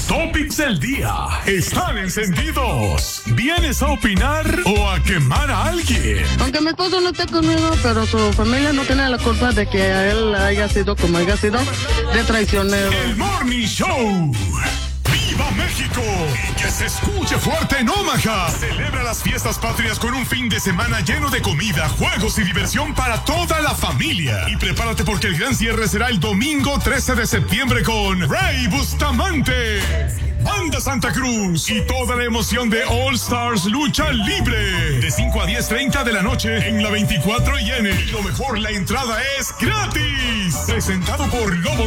Los topics del día están encendidos. ¿Vienes a opinar o a quemar a alguien? Aunque mi esposo no esté conmigo, pero su familia no tiene la culpa de que a él haya sido como haya sido, de traicionero. El Morning Show. ¡Viva México! Y que se escuche fuerte en Omaha. Celebra las fiestas patrias con un fin de semana lleno de comida, juegos y diversión para toda la familia. Y prepárate porque el gran cierre será el domingo 13 de septiembre con Rey Bustamante, Banda Santa Cruz y toda la emoción de All Stars Lucha Libre. De 5 a 10:30 de la noche en la 24 y N. Y lo mejor, la entrada es gratis. Presentado por Lobo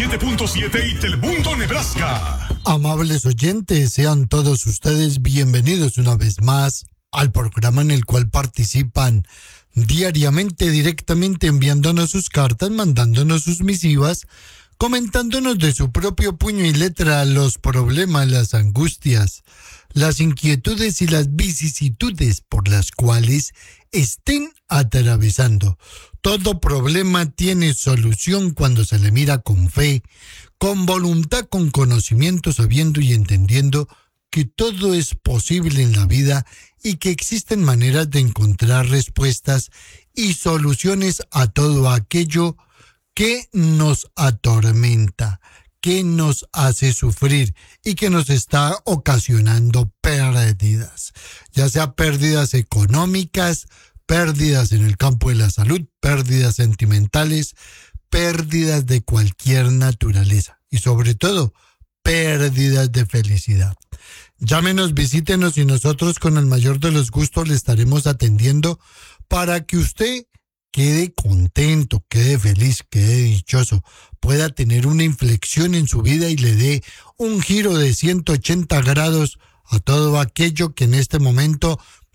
97.7 y Telemundo Nebraska. Amables oyentes, sean todos ustedes bienvenidos una vez más al programa en el cual participan diariamente, directamente enviándonos sus cartas, mandándonos sus misivas, comentándonos de su propio puño y letra los problemas, las angustias, las inquietudes y las vicisitudes por las cuales estén atravesando. Todo problema tiene solución cuando se le mira con fe, con voluntad, con conocimiento, sabiendo y entendiendo que todo es posible en la vida y que existen maneras de encontrar respuestas y soluciones a todo aquello que nos atormenta, que nos hace sufrir y que nos está ocasionando pérdidas, ya sea pérdidas económicas, pérdidas en el campo de la salud, pérdidas sentimentales, pérdidas de cualquier naturaleza y sobre todo pérdidas de felicidad. Llámenos, visítenos y nosotros con el mayor de los gustos le estaremos atendiendo para que usted quede contento, quede feliz, quede dichoso, pueda tener una inflexión en su vida y le dé un giro de 180 grados a todo aquello que en este momento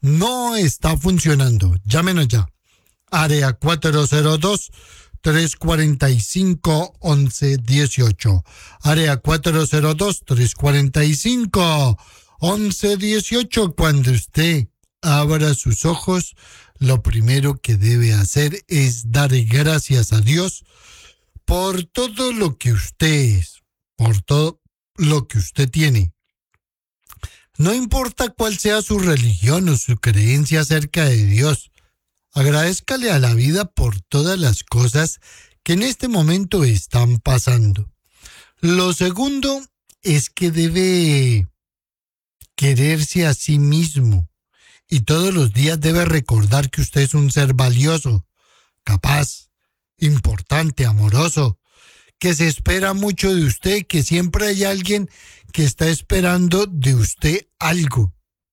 no está funcionando. Llámenos ya. Área 402-345-1118. Área 402-345-1118. Cuando usted abra sus ojos, lo primero que debe hacer es dar gracias a Dios por todo lo que usted es, por todo lo que usted tiene. No importa cuál sea su religión o su creencia acerca de Dios, agradézcale a la vida por todas las cosas que en este momento están pasando. Lo segundo es que debe quererse a sí mismo y todos los días debe recordar que usted es un ser valioso, capaz, importante, amoroso, que se espera mucho de usted, que siempre hay alguien que está esperando de usted algo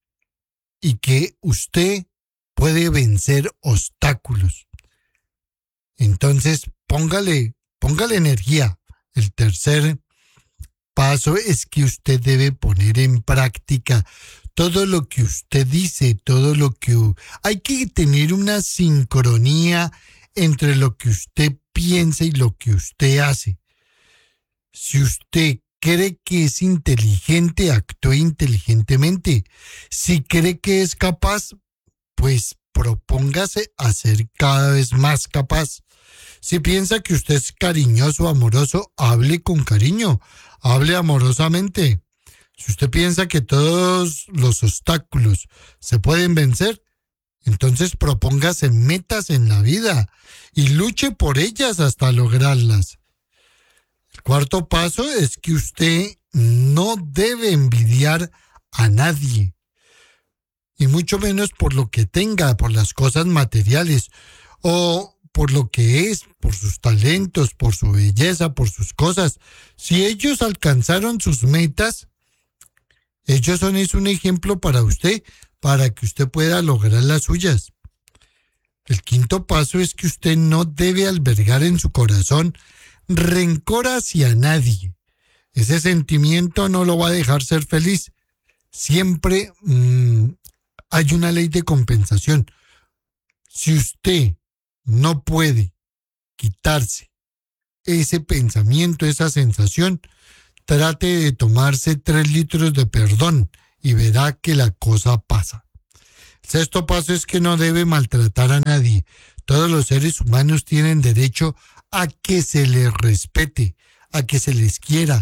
y que usted puede vencer obstáculos. Entonces, póngale energía. El tercer paso es que usted debe poner en práctica todo lo que usted dice, todo lo que... Hay que tener una sincronía entre lo que usted piensa y lo que usted hace. Si usted cree que es inteligente, actúe inteligentemente. Si cree que es capaz, pues propóngase a ser cada vez más capaz. Si piensa que usted es cariñoso, amoroso, hable con cariño, hable amorosamente. Si usted piensa que todos los obstáculos se pueden vencer, entonces propóngase metas en la vida y luche por ellas hasta lograrlas. El cuarto paso es que usted no debe envidiar a nadie, y mucho menos por lo que tenga, por las cosas materiales, o por lo que es, por sus talentos, por su belleza, por sus cosas. Si ellos alcanzaron sus metas, ellos son un ejemplo para usted, para que usted pueda lograr las suyas. El quinto paso es que usted no debe albergar en su corazón rencor hacia nadie. Ese sentimiento no lo va a dejar ser feliz. Siempre hay una ley de compensación. Si usted no puede quitarse ese pensamiento, esa sensación, trate de tomarse 3 litros de perdón y verá que la cosa pasa. El sexto paso es que no debe maltratar a nadie. Todos los seres humanos tienen derecho a que se les respete, a que se les quiera,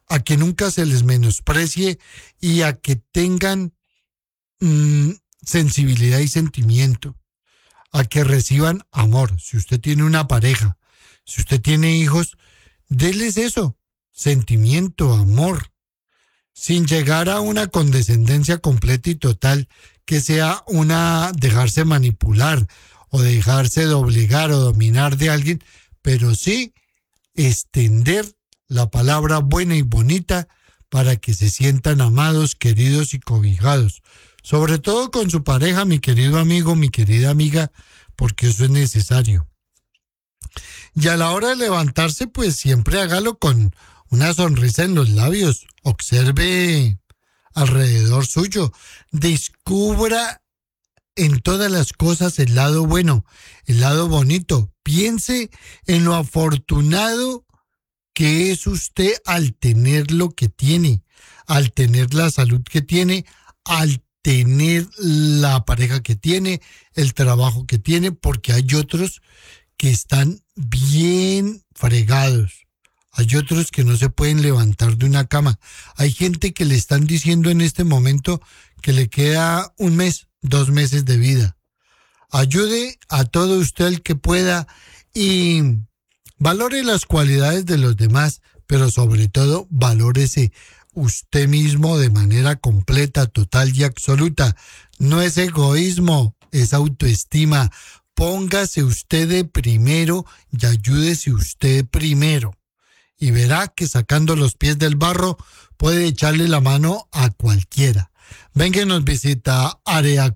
a que nunca se les menosprecie y a que tengan sensibilidad y sentimiento, a que reciban amor. Si usted tiene una pareja, si usted tiene hijos, déles eso, sentimiento, amor, sin llegar a una condescendencia completa y total, que sea dejarse manipular o dejarse doblegar o dominar de alguien, pero sí extender la palabra buena y bonita para que se sientan amados, queridos y cobijados. Sobre todo con su pareja, mi querido amigo, mi querida amiga, porque eso es necesario. Y a la hora de levantarse, pues siempre hágalo con una sonrisa en los labios. Observe alrededor suyo. Descubra en todas las cosas el lado bueno, el lado bonito. Piense en lo afortunado que es usted al tener lo que tiene, al tener la salud que tiene, al tener la pareja que tiene, el trabajo que tiene, porque hay otros que están bien fregados. Hay otros que no se pueden levantar de una cama. Hay gente que le están diciendo en este momento que le queda 1 mes, 2 meses de vida. Ayude a todo usted el que pueda y valore las cualidades de los demás, pero sobre todo valórese usted mismo de manera completa, total y absoluta. No es egoísmo, es autoestima. Póngase usted de primero y ayúdese usted primero. Y verá que sacando los pies del barro puede echarle la mano a cualquiera. Venga y nos visita área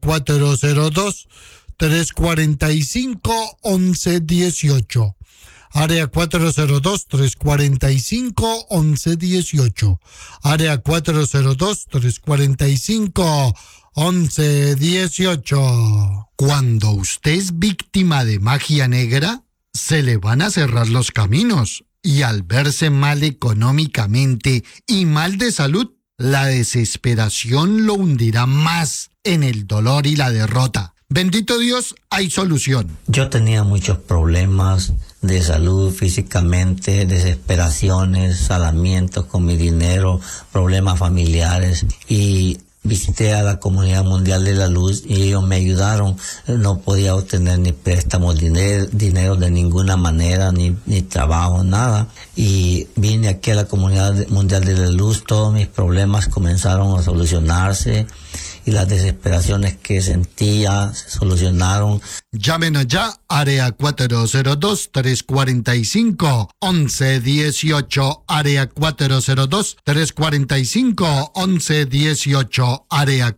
402-345-1118. Área 402-345-1118. Área 402-345-1118. Cuando usted es víctima de magia negra, se le van a cerrar los caminos. Y al verse mal económicamente y mal de salud, la desesperación lo hundirá más en el dolor y la derrota. Bendito Dios, hay solución. Yo tenía muchos problemas de salud físicamente, desesperaciones, salamientos con mi dinero, problemas familiares y visité a la Comunidad Mundial de la Luz y ellos me ayudaron. No podía obtener ni préstamos, dinero de ninguna manera, ni trabajo, nada. Y vine aquí a la Comunidad Mundial de la Luz, todos mis problemas comenzaron a solucionarse y las desesperaciones que sentía se solucionaron. Llámenos ya, área 402-345-1118, área 402-345-1118, área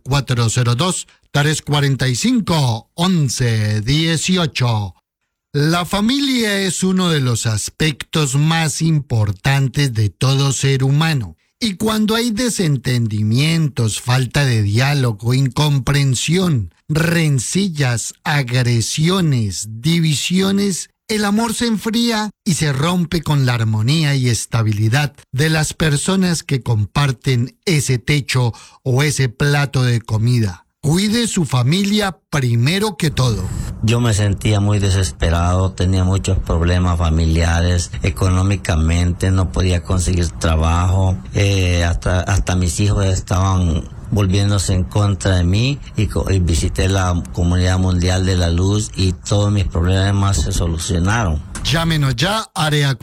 402-345-1118. La familia es uno de los aspectos más importantes de todo ser humano. Y cuando hay desentendimientos, falta de diálogo, incomprensión, rencillas, agresiones, divisiones, el amor se enfría y se rompe con la armonía y estabilidad de las personas que comparten ese techo o ese plato de comida. Cuide su familia primero que todo. Yo me sentía muy desesperado, tenía muchos problemas familiares, económicamente no podía conseguir trabajo, hasta mis hijos estaban volviéndose en contra de mí y visité la Comunidad Mundial de la Luz y todos mis problemas se solucionaron. Llámenos ya, área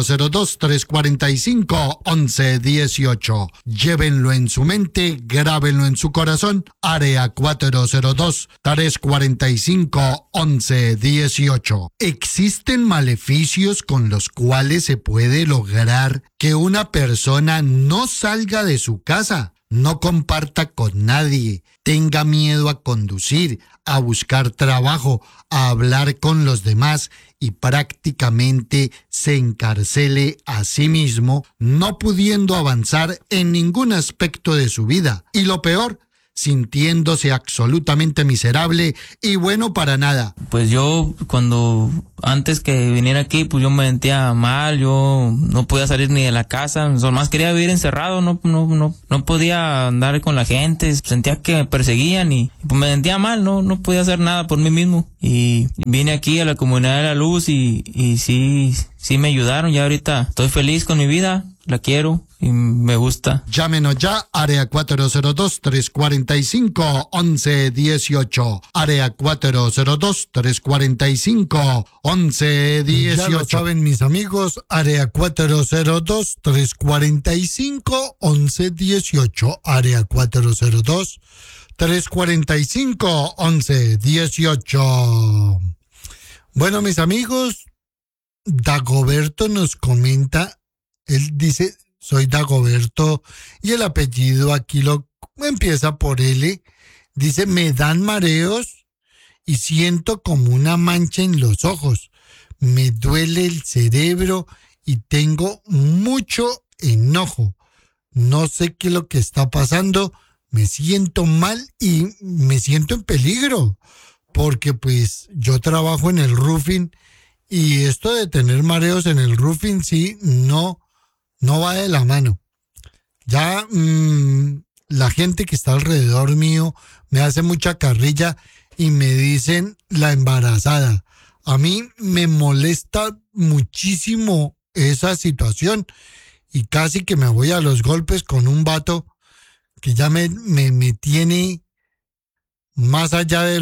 402-345-1118. Llévenlo en su mente, grábenlo en su corazón, área 402-345-1118. Existen maleficios con los cuales se puede lograr que una persona no salga de su casa, no comparta con nadie, tenga miedo a conducir, a buscar trabajo, a hablar con los demás y prácticamente se encarcele a sí mismo, no pudiendo avanzar en ningún aspecto de su vida. Y lo peor, sintiéndose absolutamente miserable y bueno para nada. Pues yo antes que viniera aquí, pues yo me sentía mal, yo no podía salir ni de la casa, más quería vivir encerrado, no podía andar con la gente, sentía que me perseguían y pues me sentía mal, no podía hacer nada por mí mismo. Y vine aquí a la Comunidad de la Luz y sí me ayudaron, ya ahorita estoy feliz con mi vida, la quiero y me gusta. Llámenos ya, área 402-345-1118. Área 402-345-1118. Ya lo saben, mis amigos, área 402-345-1118. Área 402-345-1118. Bueno, mis amigos, Dagoberto nos comenta, él dice, soy Dagoberto, y el apellido aquí lo empieza por L. Dice, me dan mareos y siento como una mancha en los ojos. Me duele el cerebro y tengo mucho enojo. No sé qué es lo que está pasando. Me siento mal y me siento en peligro. Porque pues yo trabajo en el roofing y esto de tener mareos en el roofing sí, no va de la mano. Ya la gente que está alrededor mío me hace mucha carrilla y me dicen la embarazada. A mí me molesta muchísimo esa situación y casi que me voy a los golpes con un vato que ya me tiene más allá de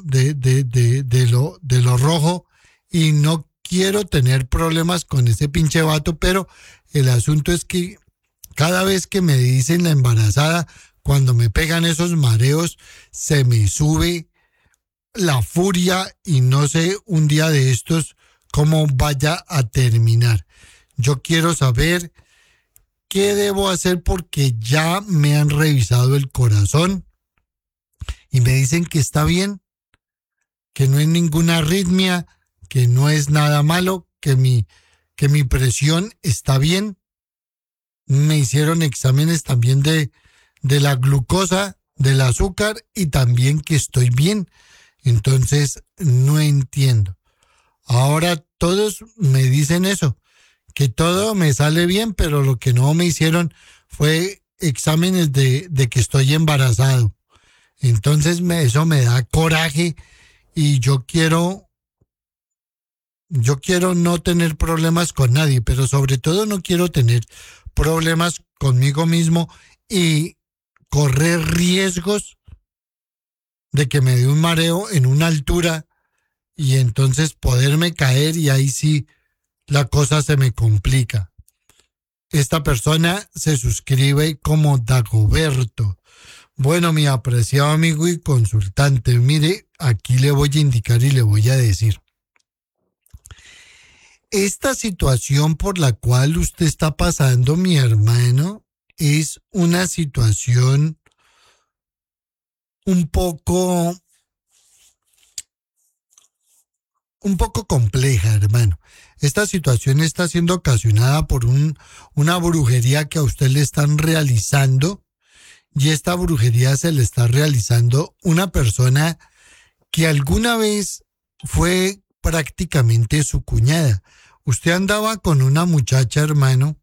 lo rojo y no quiero tener problemas con ese pinche vato, pero el asunto es que cada vez que me dicen la embarazada, cuando me pegan esos mareos, se me sube la furia y no sé un día de estos cómo vaya a terminar. Yo quiero saber qué debo hacer porque ya me han revisado el corazón y me dicen que está bien, que no es ninguna arritmia, que no es nada malo, que mi presión está bien. Me hicieron exámenes también de la glucosa, del azúcar y también que estoy bien. Entonces, no entiendo. Ahora todos me dicen eso, que todo me sale bien, pero lo que no me hicieron fue exámenes de que estoy embarazado. Entonces, eso me da coraje y yo quiero no tener problemas con nadie, pero sobre todo no quiero tener problemas conmigo mismo y correr riesgos de que me dé un mareo en una altura y entonces poderme caer y ahí sí la cosa se me complica. Esta persona se suscribe como Dagoberto. Bueno, mi apreciado amigo y consultante, mire, aquí le voy a indicar y le voy a decir. Esta situación por la cual usted está pasando, mi hermano, es una situación un poco compleja, hermano. Esta situación está siendo ocasionada por una brujería que a usted le están realizando y esta brujería se le está realizando una persona que alguna vez fue prácticamente su cuñada. Usted andaba con una muchacha, hermano,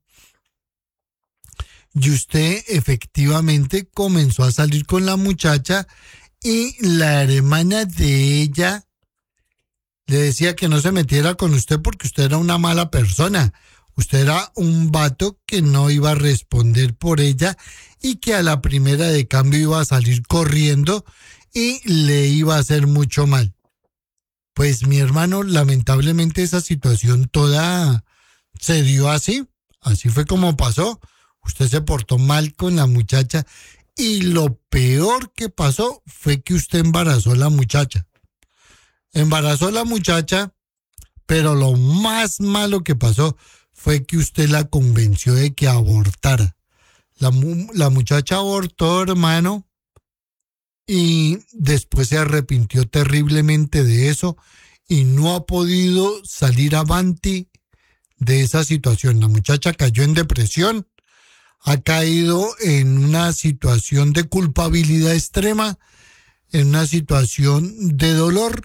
y usted efectivamente comenzó a salir con la muchacha y la hermana de ella le decía que no se metiera con usted porque usted era una mala persona. Usted era un vato que no iba a responder por ella y que a la primera de cambio iba a salir corriendo y le iba a hacer mucho mal. Pues mi hermano, lamentablemente esa situación toda se dio así. Así fue como pasó. Usted se portó mal con la muchacha y lo peor que pasó fue que usted embarazó a la muchacha. Embarazó a la muchacha, pero lo más malo que pasó fue que usted la convenció de que abortara. La muchacha abortó, hermano, y después se arrepintió terriblemente de eso y no ha podido salir avante de esa situación. La muchacha cayó en depresión, ha caído en una situación de culpabilidad extrema, en una situación de dolor.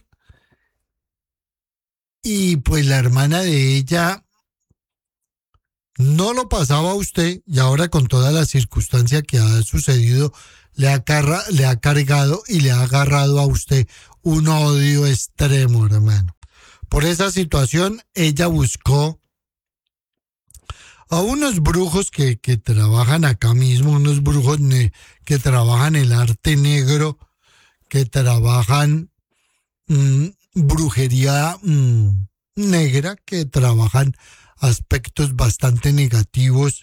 Y pues la hermana de ella no lo pasaba a usted y ahora con toda la circunstancia que ha sucedido le ha cargado y le ha agarrado a usted un odio extremo, hermano. Por esa situación ella buscó a unos brujos que trabajan acá mismo, unos brujos que trabajan el arte negro, que trabajan brujería negra, que trabajan aspectos bastante negativos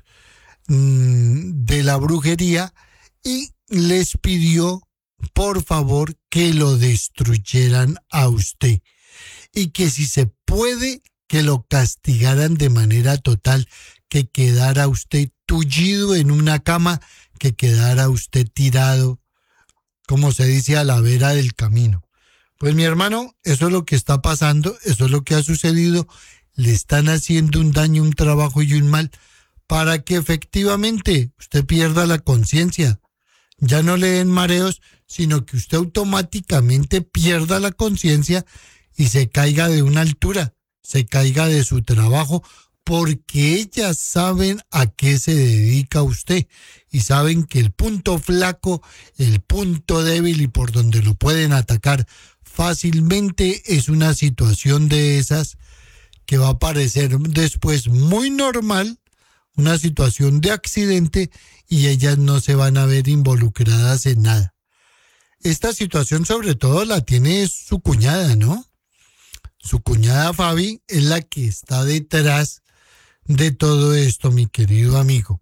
de la brujería, y les pidió por favor que lo destruyeran a usted y que si se puede que lo castigaran de manera total, que quedara usted tullido en una cama, que quedara usted tirado, como se dice, a la vera del camino. Pues mi hermano, eso es lo que está pasando, eso es lo que ha sucedido. Le están haciendo un daño, un trabajo y un mal para que efectivamente usted pierda la conciencia. Ya no le den mareos, sino que usted automáticamente pierda la conciencia y se caiga de una altura, se caiga de su trabajo, porque ellas saben a qué se dedica usted y saben que el punto flaco, el punto débil y por donde lo pueden atacar fácilmente es una situación de esas que va a parecer después muy normal, una situación de accidente, y ellas no se van a ver involucradas en nada. Esta situación sobre todo la tiene su cuñada, ¿no? Su cuñada Fabi es la que está detrás de todo esto, mi querido amigo.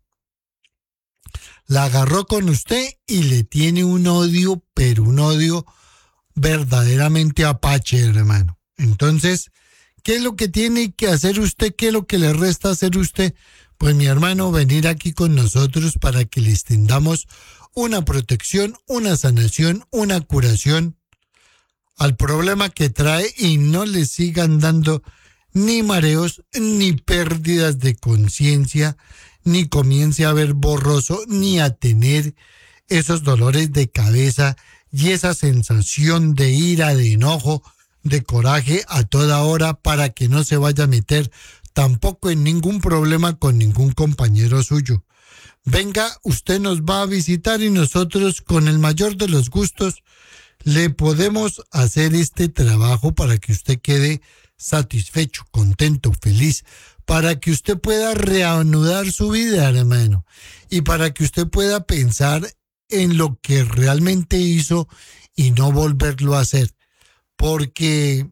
La agarró con usted y le tiene un odio, pero un odio verdaderamente apache, hermano. Entonces, ¿qué es lo que tiene que hacer usted? ¿Qué es lo que le resta hacer usted? Pues mi hermano, venir aquí con nosotros para que les tendamos una protección, una sanación, una curación al problema que trae y no le sigan dando ni mareos, ni pérdidas de conciencia, ni comience a ver borroso, ni a tener esos dolores de cabeza y esa sensación de ira, de enojo, de coraje a toda hora, para que no se vaya a meter tampoco en ningún problema con ningún compañero suyo. Venga, usted nos va a visitar y nosotros con el mayor de los gustos le podemos hacer este trabajo para que usted quede satisfecho, contento, feliz, para que usted pueda reanudar su vida, hermano, y para que usted pueda pensar en lo que realmente hizo y no volverlo a hacer. Porque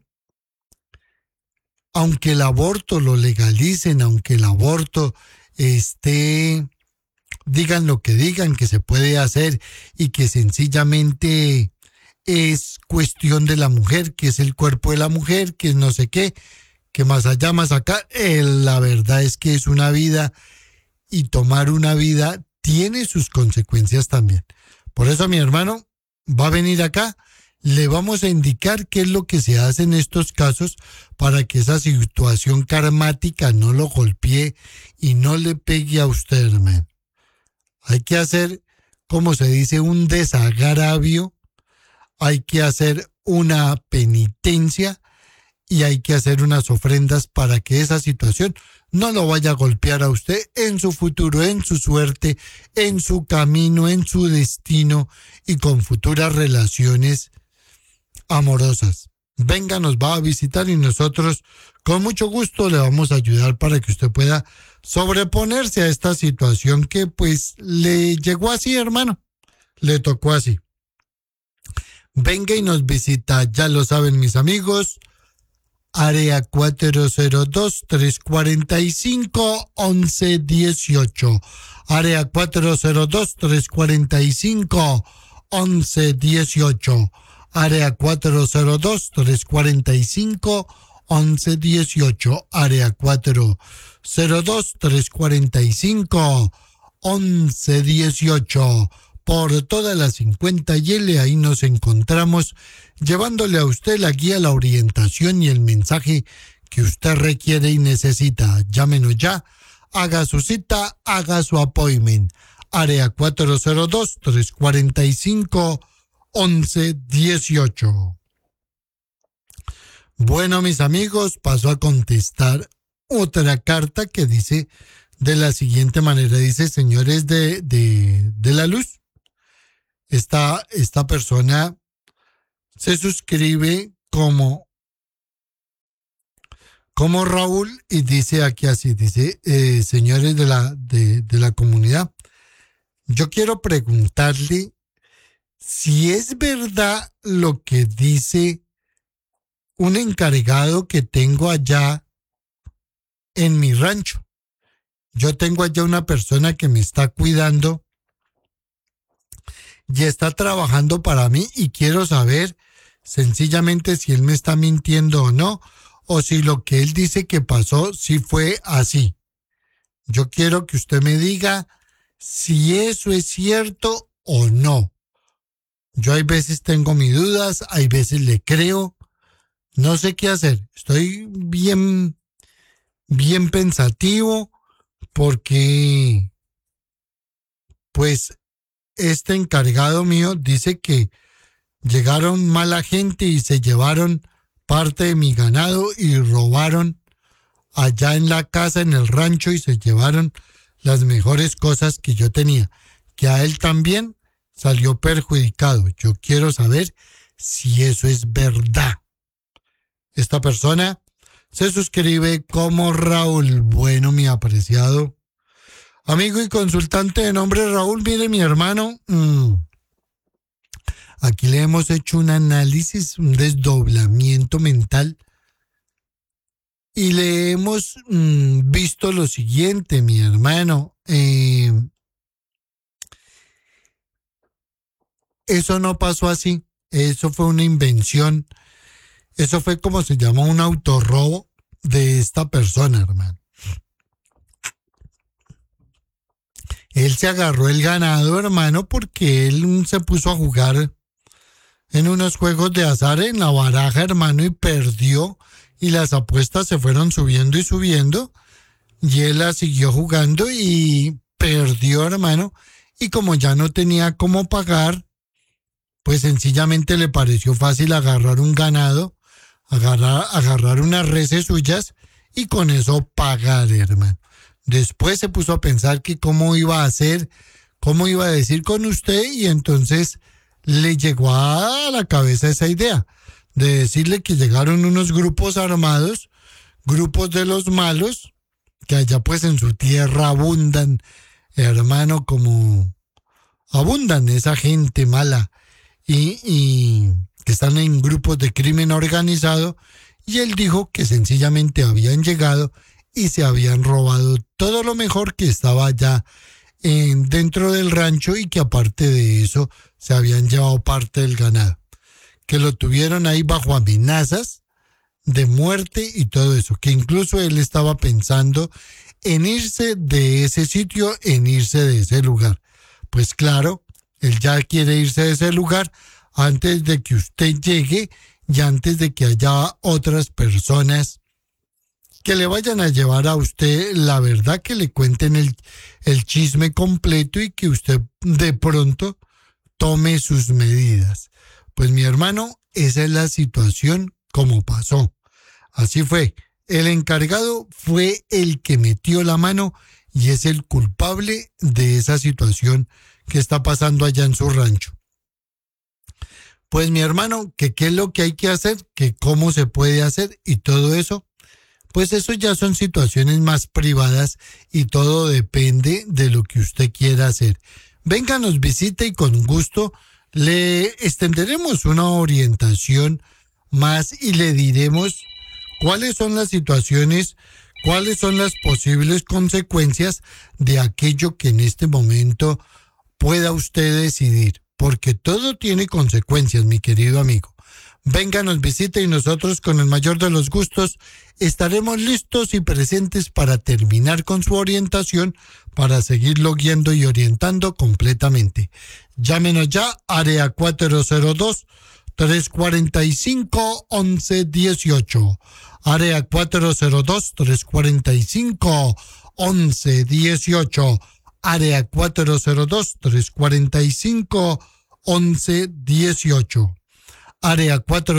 aunque el aborto lo legalicen, aunque el aborto digan lo que digan que se puede hacer y que sencillamente es cuestión de la mujer, que es el cuerpo de la mujer, que no sé qué, que más allá, más acá, la verdad es que es una vida y tomar una vida tiene sus consecuencias también. Por eso, mi hermano, va a venir acá, le vamos a indicar qué es lo que se hace en estos casos para que esa situación karmática no lo golpee y no le pegue a usted, hermano. Hay que hacer, como se dice, un desagravio, hay que hacer una penitencia y hay que hacer unas ofrendas para que esa situación no lo vaya a golpear a usted en su futuro, en su suerte, en su camino, en su destino y con futuras relaciones amorosas. Venga, nos va a visitar y nosotros con mucho gusto le vamos a ayudar para que usted pueda sobreponerse a esta situación que pues le llegó así, hermano, le tocó así. Venga y nos visita, ya lo saben mis amigos, área 402-345-1118, área 402-345-1118, área 402-345-1118, área 402-345-1118. Por todas las 50 y ahí nos encontramos llevándole a usted la guía, la orientación y el mensaje que usted requiere y necesita. Llámenos ya, haga su cita, haga su appointment. Área 402-345-1118. Bueno, mis amigos, paso a contestar otra carta que dice de la siguiente manera. Dice, señores de la luz, esta persona se suscribe como como Raúl, y dice aquí así, dice, señores de la comunidad, yo quiero preguntarle si es verdad lo que dice un encargado que tengo allá en mi rancho. Yo tengo allá una persona que me está cuidando y está trabajando para mí y quiero saber sencillamente si él me está mintiendo o no, o si lo que él dice que pasó sí fue así. Yo quiero que usted me diga si eso es cierto o no. Yo hay veces tengo mis dudas, hay veces le creo, no sé qué hacer. Estoy bien pensativo porque, pues, este encargado mío dice que llegaron mala gente y se llevaron parte de mi ganado y robaron allá en la casa, en el rancho, y se llevaron las mejores cosas que yo tenía. Que a él también salió perjudicado. Yo quiero saber si eso es verdad. Esta persona se suscribe como Raúl. Bueno, mi apreciado amigo y consultante de nombre Raúl, mire mi hermano, aquí le hemos hecho un análisis, un desdoblamiento mental y le hemos visto lo siguiente, mi hermano. Eso no pasó así, eso fue una invención, eso fue como se llama un autorrobo de esta persona, hermano. Él se agarró el ganado, hermano, porque él se puso a jugar en unos juegos de azar en la baraja, hermano, y perdió. Y las apuestas se fueron subiendo y subiendo. Y él la siguió jugando y perdió, hermano. Y como ya no tenía cómo pagar, pues sencillamente le pareció fácil agarrar un ganado, agarrar unas reses suyas y con eso pagar, hermano. Después se puso a pensar que cómo iba a hacer, cómo iba a decir con usted, y entonces le llegó a la cabeza esa idea de decirle que llegaron unos grupos armados, grupos de los malos, que allá pues en su tierra abundan, hermano, como abundan esa gente mala y que están en grupos de crimen organizado, y él dijo que sencillamente habían llegado y se habían robado todo lo mejor que estaba allá dentro del rancho, y que aparte de eso se habían llevado parte del ganado, que lo tuvieron ahí bajo amenazas de muerte y todo eso, que incluso él estaba pensando en irse de ese sitio, en irse de ese lugar. Pues claro, él ya quiere irse de ese lugar antes de que usted llegue y antes de que haya otras personas que le vayan a llevar a usted la verdad, que le cuenten el chisme completo y que usted de pronto tome sus medidas. Pues mi hermano, esa es la situación como pasó. Así fue. El encargado fue el que metió la mano y es el culpable de esa situación que está pasando allá en su rancho. Pues mi hermano, que qué es lo que hay que hacer, que cómo se puede hacer y todo eso, pues eso ya son situaciones más privadas y todo depende de lo que usted quiera hacer. Venga, nos visite y con gusto le extenderemos una orientación más y le diremos cuáles son las situaciones, cuáles son las posibles consecuencias de aquello que en este momento pueda usted decidir, porque todo tiene consecuencias, mi querido amigo. Venga, nos visite y nosotros con el mayor de los gustos estaremos listos y presentes para terminar con su orientación, para seguirlo guiando y orientando completamente. Llámenos ya, área 402-345-1118. Área 402-345-1118. Área 402-345-1118. Área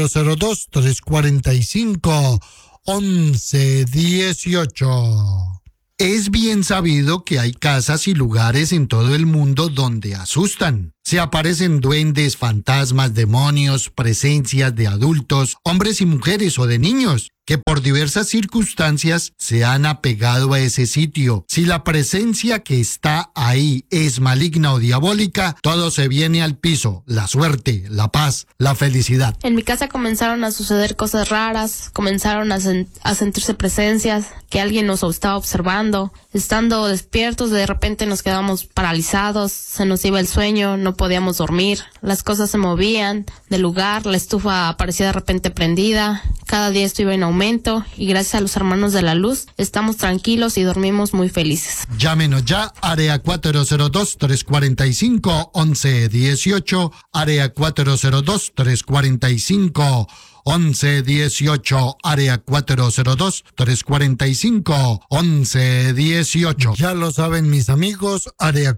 402-345-1118. Es bien sabido que hay casas y lugares en todo el mundo donde asustan. Se aparecen duendes, fantasmas, demonios, presencias de adultos, hombres y mujeres o de niños que por diversas circunstancias se han apegado a ese sitio. Si la presencia que está ahí es maligna o diabólica, todo se viene al piso: la suerte, la paz, la felicidad. En mi casa comenzaron a suceder cosas raras, comenzaron a sentirse presencias, que alguien nos estaba observando. Estando despiertos, de repente nos quedamos paralizados, se nos iba el sueño, no podíamos dormir, las cosas se movían del lugar, la estufa aparecía de repente prendida, cada día esto iba en aumento y gracias a los hermanos de la luz estamos tranquilos y dormimos muy felices. Llámenos ya, área 402-345-1118, área 402-345-1118, área 402-345-1118. Ya lo saben mis amigos, área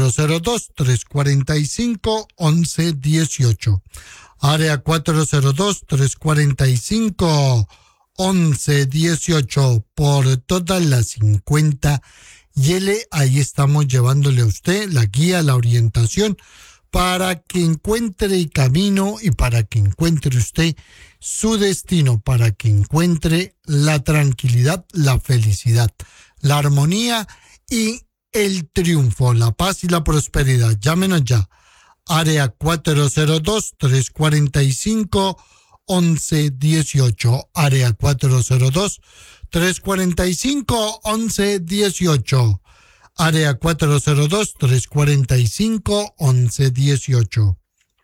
402-345-1118. Área 402-345-1118 por todas las 50 y ahí estamos llevándole a usted la guía, la orientación para que encuentre el camino y para que encuentre usted su destino, para que encuentre la tranquilidad, la felicidad, la armonía y el triunfo, la paz y la prosperidad. Llámenos ya. Área 402-345-1118. Área 402-345-1118. Área 402-345-1118.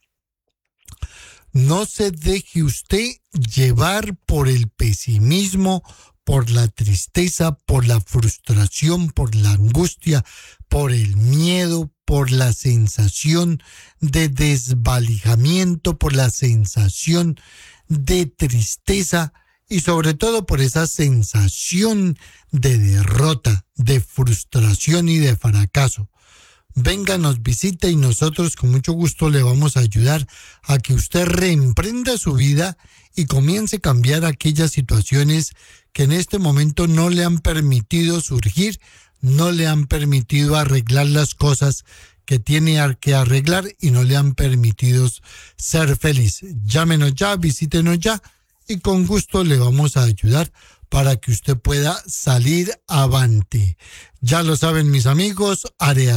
No se deje usted llevar por el pesimismo, por la tristeza, por la frustración, por la angustia, por el miedo, por la sensación de desvalijamiento, por la sensación de tristeza y sobre todo por esa sensación de derrota, de frustración y de fracaso. Venga, nos visita y nosotros con mucho gusto le vamos a ayudar a que usted reemprenda su vida y comience a cambiar aquellas situaciones que en este momento no le han permitido surgir, no le han permitido arreglar las cosas que tiene que arreglar y no le han permitido ser feliz. Llámenos ya, visítenos ya y con gusto le vamos a ayudar para que usted pueda salir avante. Ya lo saben mis amigos, área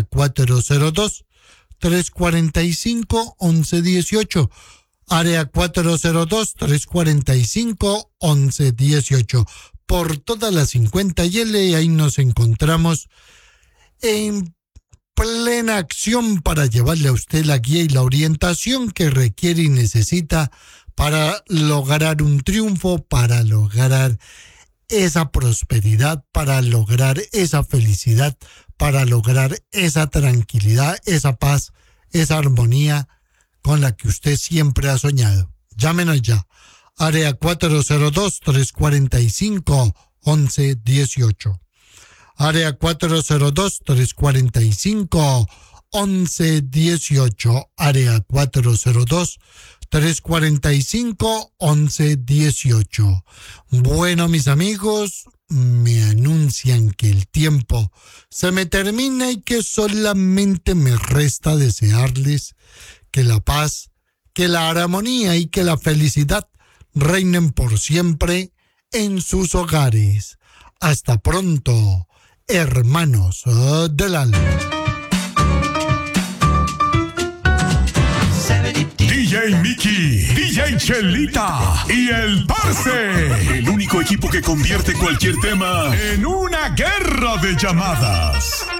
402-345-1118. Área 402-345-1118. Por todas las 50 y ahí nos encontramos en plena acción para llevarle a usted la guía y la orientación que requiere y necesita para lograr un triunfo, para lograr esa prosperidad, para lograr esa felicidad, para lograr esa tranquilidad, esa paz, esa armonía con la que usted siempre ha soñado. Llámenos ya. Área 402-345-1118. Área 402-345-1118. Área 402-345-1118. Bueno, mis amigos, me anuncian que el tiempo se me termina y que solamente me resta desearles que la paz, que la armonía y que la felicidad reinen por siempre en sus hogares. Hasta pronto, hermanos del alma. DJ Mickey, DJ Chelita y el Parce. El único equipo que convierte cualquier tema en una guerra de llamadas.